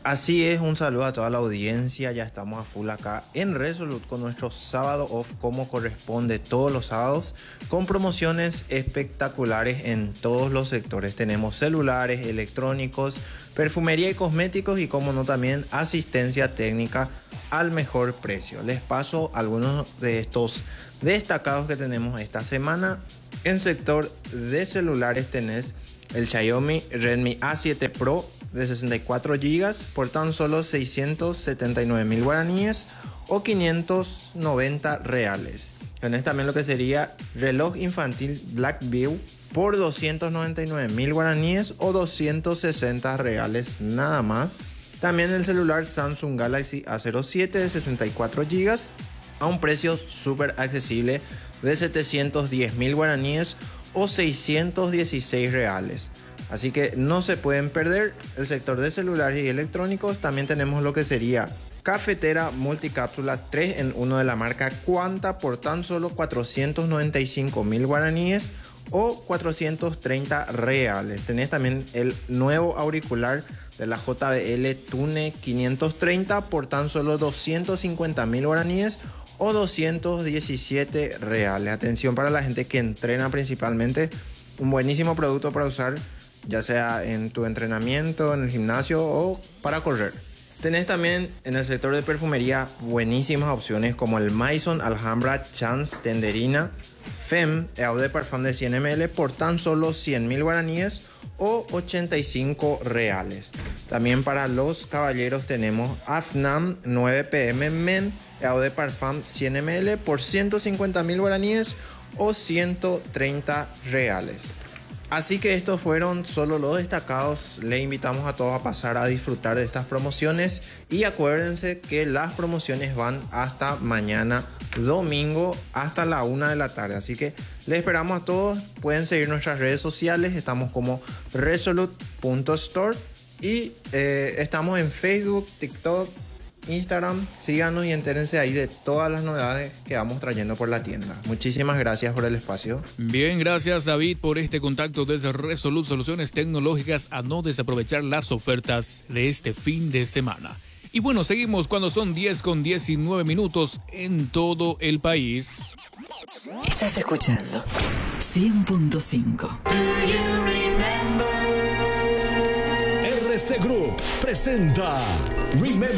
Así es, un saludo a toda la audiencia, ya estamos a full acá en Resolute con nuestro sábado off como corresponde todos los sábados, con promociones espectaculares en todos los sectores. Tenemos celulares, electrónicos, perfumería y cosméticos y como no también asistencia técnica al mejor precio. Les paso algunos de estos destacados que tenemos esta semana. En sector de celulares tenés el Xiaomi Redmi A7 Pro de 64 GB por tan solo 679.000 guaraníes o 590 reales. Tenés también lo que sería reloj infantil Blackview por 299.000 guaraníes o 260 reales nada más. También el celular Samsung Galaxy A07 de 64 GB a un precio súper accesible de 710.000 guaraníes o 616 reales. Así que no se pueden perder el sector de celulares y electrónicos. También tenemos lo que sería cafetera multicápsula 3 en 1 de la marca Quanta por tan solo 495.000 guaraníes o 430 reales. Tenés también el nuevo auricular de la JBL Tune 530 por tan solo 250.000 guaraníes o 217 reales. Atención para la gente que entrena principalmente, un buenísimo producto para usar ya sea en tu entrenamiento, en el gimnasio o para correr. Tenés también en el sector de perfumería buenísimas opciones como el Maison Alhambra Chance Tenderina Femme Eau de Parfum de 100 ml por tan solo 100.000 guaraníes o 85 reales. También para los caballeros tenemos Afnam 9 PM Men Eau de Parfum 100 ml por 150.000 guaraníes o 130 reales. Así que estos fueron solo los destacados. Le invitamos a todos a pasar a disfrutar de estas promociones y acuérdense que las promociones van hasta mañana domingo hasta la 1 de la tarde. Así que les esperamos a todos. Pueden seguir nuestras redes sociales. Estamos como resolute.store y estamos en Facebook, TikTok, Instagram. Síganos y entérense ahí de todas las novedades que vamos trayendo por la tienda. Muchísimas gracias por el espacio. Bien, gracias David por este contacto desde Resolute Soluciones Tecnológicas. A no desaprovechar las ofertas de este fin de semana. Y bueno, seguimos cuando son 10:19 en todo el país. Estás escuchando 100.5. RC Group presenta Remember